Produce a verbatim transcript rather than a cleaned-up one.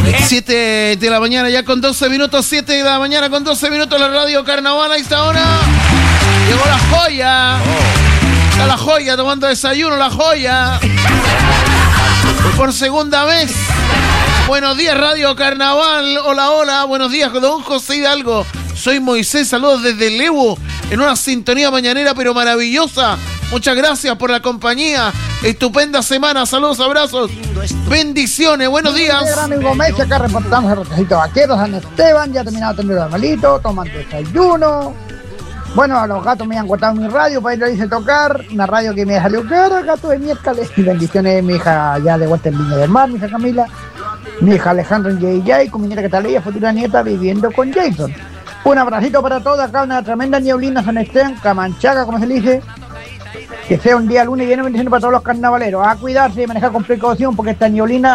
siete de la mañana ya con doce minutos, siete de la mañana con doce minutos, la radio Carnaval a esta hora. Llegó la joya. Está la joya tomando desayuno, la joya. Por segunda vez. Buenos días, Radio Carnaval. Hola, hola. Buenos días, don José Hidalgo. Soy Moisés. Saludos desde Lebu. En una sintonía mañanera, pero maravillosa. Muchas gracias por la compañía. Estupenda semana. Saludos, abrazos. Bendiciones. Buenos días. Gran amigo Messi, acá reportamos el Rotecito Vaquero, San Esteban. Ya terminado de atender el malito. Tomando desayuno. Bueno, a los gatos me han cortado mi radio para ir a irse tocar. Una radio que me salió cara, gato de miércoles. Y bendiciones, mi hija ya de vuelta en Viña del Mar, mi hija Camila. Mi hija Alejandra en J J, con mi nieta Catalina, futura nieta, viviendo con Jason. Un abracito para todos, acá una tremenda nieblina San Esteban, Camanchaca, como se le dice. Que sea un día lunes lleno de bendiciones para todos los carnavaleros. A cuidarse y manejar con precaución porque esta nieblina